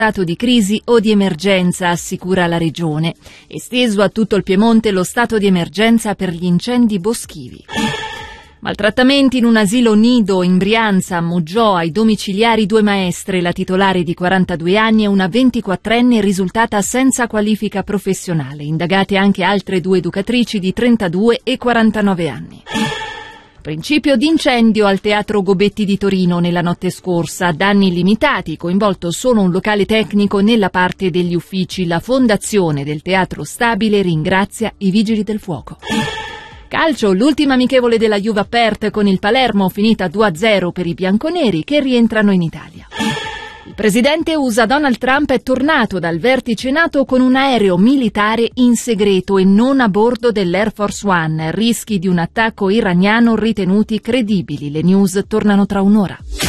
stato di crisi o di emergenza, assicura la Regione. Esteso a tutto il Piemonte lo stato di emergenza per gli incendi boschivi. Maltrattamenti in un asilo nido in Brianza, a Moggiò, ai domiciliari 2 maestre, la titolare di 42 anni e una 24enne risultata senza qualifica professionale. Indagate anche altre 2 educatrici di 32 e 49 anni. Principio d'incendio al Teatro Gobetti di Torino nella notte scorsa, danni limitati, coinvolto solo un locale tecnico nella parte degli uffici. La fondazione del Teatro Stabile ringrazia i Vigili del Fuoco. Calcio, l'ultima amichevole della Juve aperta con il Palermo, finita 2-0 per i bianconeri che rientrano in Italia. Il presidente USA Donald Trump è tornato dal vertice NATO con un aereo militare in segreto e non a bordo dell'Air Force One. Rischi di un attacco iraniano ritenuti credibili. Le news tornano tra un'ora.